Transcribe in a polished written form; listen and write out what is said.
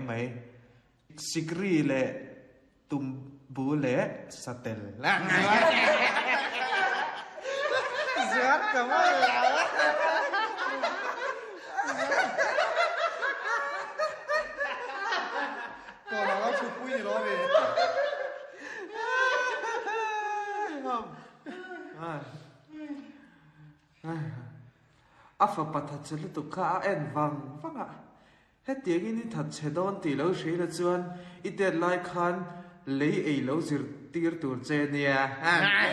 mai sikri le tum bu le satel la giật cảm ơn là còn nó chụp quy gì đó về không afa patha chelu tu kha en wang wanga he tiang in that chedon ti lo shei la chuan ite lai khan lei ei lo zir tir tur che nia